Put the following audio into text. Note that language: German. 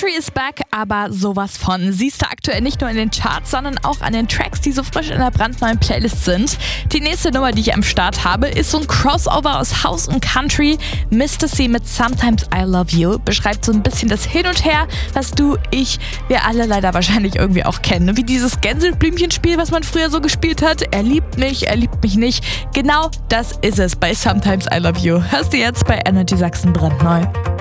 Country is back, aber sowas von. Siehst du aktuell nicht nur in den Charts, sondern auch an den Tracks, die so frisch in der brandneuen Playlist sind. Die nächste Nummer, die ich am Start habe, ist so ein Crossover aus House und Country. Mr. C mit Sometimes I Love You beschreibt so ein bisschen das Hin und Her, was du, ich, wir alle leider wahrscheinlich irgendwie auch kennen. Wie dieses Gänseblümchenspiel, was man früher so gespielt hat. Er liebt mich nicht. Genau das ist es bei Sometimes I Love You. Hörst du jetzt bei Energy Sachsen brandneu.